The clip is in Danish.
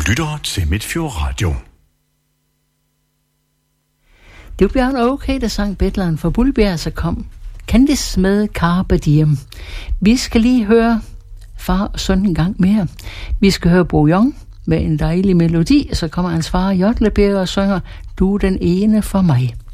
lytter til Midtfjord Radio. Det var Bjørn Okay, der sang Betleren for Bullbjerg, så kom Candice med Carpe Diem. Vi skal lige høre far og søn en gang mere. Vi skal høre Bo Young med en dejlig melodi, så kommer hans far Jotlebjerg og synger Du er den ene for mig.